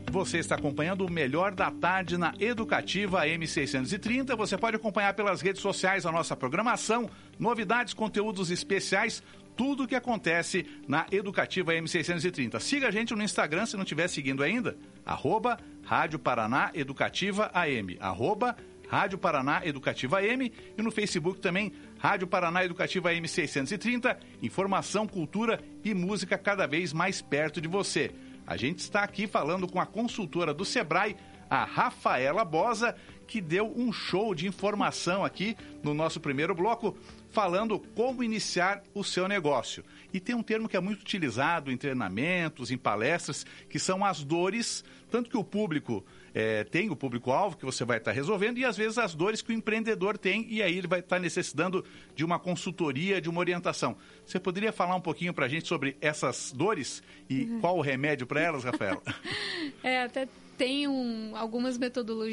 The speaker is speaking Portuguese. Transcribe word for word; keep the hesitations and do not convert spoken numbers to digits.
Você está acompanhando o melhor da tarde na Educativa M seiscentos e trinta. Você pode acompanhar pelas redes sociais a nossa programação, novidades, conteúdos especiais, tudo o que acontece na Educativa M seiscentos e trinta. Siga a gente no Instagram, se não estiver seguindo ainda, arroba Rádio Paraná Educativa A M, arroba Rádio Paraná Educativa A M, e no Facebook também, Rádio Paraná Educativa M seiscentos e trinta, informação, cultura e música cada vez mais perto de você. A gente está aqui falando com a consultora do Sebrae, a Rafaela Bosa, que deu um show de informação aqui no nosso primeiro bloco, falando como iniciar o seu negócio. E tem um termo que é muito utilizado em treinamentos, em palestras, que são as dores, tanto que o público é, tem o público-alvo que você vai estar resolvendo, e às vezes as dores que o empreendedor tem, e aí ele vai estar necessitando de uma consultoria, de uma orientação. Você poderia falar um pouquinho para a gente sobre essas dores e uhum. qual o remédio para elas, Rafaela? É, até tem um, algumas metodologias